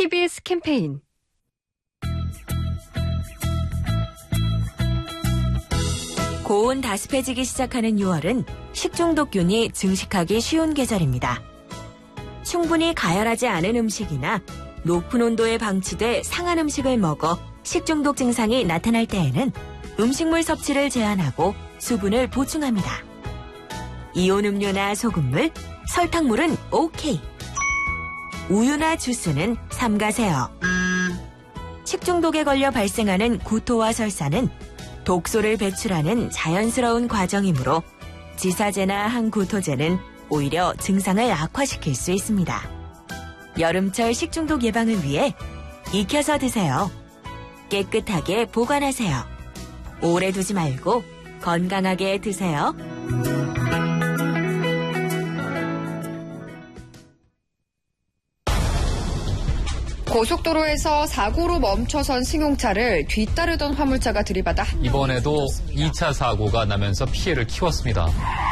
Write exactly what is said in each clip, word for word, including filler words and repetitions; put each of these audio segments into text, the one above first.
티비에스 캠페인 고온 다습해지기 시작하는 유월은 식중독균이 증식하기 쉬운 계절입니다. 충분히 가열하지 않은 음식이나 높은 온도에 방치돼 상한 음식을 먹어 식중독 증상이 나타날 때에는 음식물 섭취를 제한하고 수분을 보충합니다. 이온 음료나 소금물, 설탕물은 오케이. 우유나 주스는 삼가세요. 식중독에 걸려 발생하는 구토와 설사는 독소를 배출하는 자연스러운 과정이므로 지사제나 항구토제는 오히려 증상을 악화시킬 수 있습니다. 여름철 식중독 예방을 위해 익혀서 드세요. 깨끗하게 보관하세요. 오래 두지 말고 건강하게 드세요. 고속도로에서 사고로 멈춰선 승용차를 뒤따르던 화물차가 들이받아 이번에도 이 차 사고가 나면서 피해를 키웠습니다.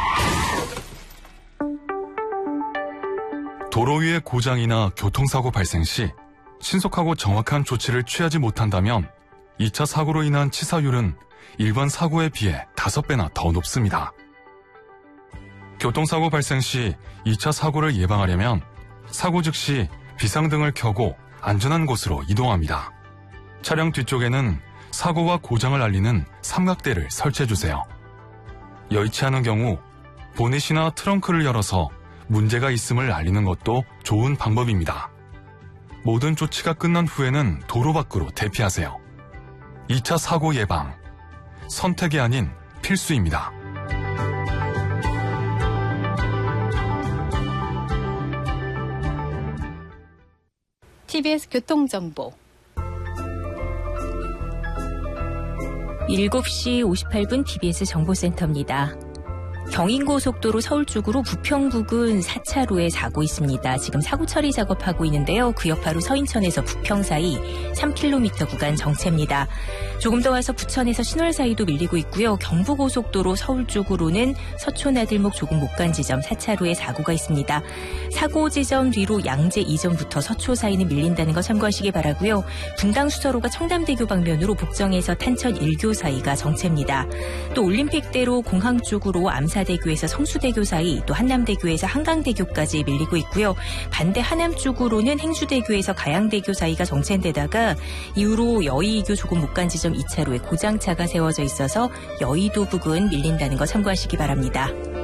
도로 위의 고장이나 교통사고 발생 시 신속하고 정확한 조치를 취하지 못한다면 이 차 사고로 인한 치사율은 일반 사고에 비해 다섯 배나 더 높습니다. 교통사고 발생 시 이 차 사고를 예방하려면 사고 즉시 비상등을 켜고 안전한 곳으로 이동합니다. 차량 뒤쪽에는 사고와 고장을 알리는 삼각대를 설치해주세요. 여의치 않은 경우 보닛이나 트렁크를 열어서 문제가 있음을 알리는 것도 좋은 방법입니다. 모든 조치가 끝난 후에는 도로 밖으로 대피하세요. 이 차 사고 예방, 선택이 아닌 필수입니다. 티비에스 교통정보 일곱 시 오십팔 분 티비에스 정보센터입니다. 경인고속도로 서울 쪽으로 부평 부근 사 차로에 사고 있습니다. 지금 사고 처리 작업하고 있는데요. 그 여파로 서인천에서 부평 사이 삼 킬로미터 구간 정체입니다. 조금 더 와서 부천에서 신월 사이도 밀리고 있고요. 경부고속도로 서울 쪽으로는 서초나들목 조금 못 간 지점 사 차로에 사고가 있습니다. 사고 지점 뒤로 양재 이전부터 서초 사이는 밀린다는 거 참고하시기 바라고요. 분당 수서로가 청담대교 방면으로 복정에서 탄천 일 교 사이가 정체입니다. 또 올림픽대로 공항 쪽으로 암사대교에서 성수대교 사이, 또 한남대교에서 한강대교까지 밀리고 있고요. 반대 하남 쪽으로는 행주대교에서 가양대교 사이가 정체인데다가 이후로 여의이교 조금 못 간 지점 이 차로에 고장차가 세워져 있어서 여의도 부근 밀린다는 거 참고하시기 바랍니다.